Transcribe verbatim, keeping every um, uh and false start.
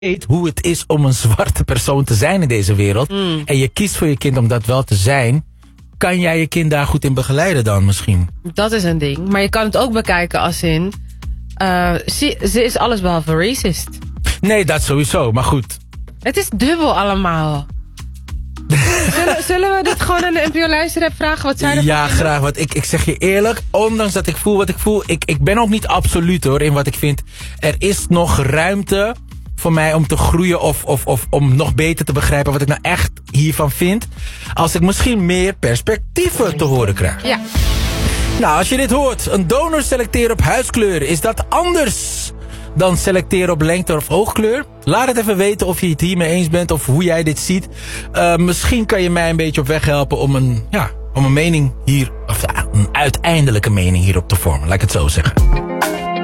weet hoe het is om een zwarte persoon te zijn in deze wereld. Mm. En je kiest voor je kind om dat wel te zijn. Kan jij je kind daar goed in begeleiden dan misschien? Dat is een ding. Maar je kan het ook bekijken als in... Uh, ze, ze is allesbehalve racist. Nee, dat sowieso. Maar goed. Het is dubbel allemaal. zullen, zullen we dit gewoon aan de N P O-luisteraar vragen? Wat zij ervan Ja, vinden? graag. Want ik, ik zeg je eerlijk, ondanks dat ik voel wat ik voel... Ik, ik ben ook niet absoluut hoor in wat ik vind. Er is nog ruimte voor mij om te groeien of, of, of om nog beter te begrijpen wat ik nou echt hiervan vind. Als ik misschien meer perspectieven te horen krijg. Ja. Nou, als je dit hoort, een donor selecteren op huidskleur, is dat anders dan selecteren op lengte of oogkleur? Laat het even weten of je het hiermee eens bent of hoe jij dit ziet. Uh, misschien kan je mij een beetje op weg helpen om een, ja, om een mening hier, of ja, een uiteindelijke mening hierop te vormen. Laat ik het zo zeggen.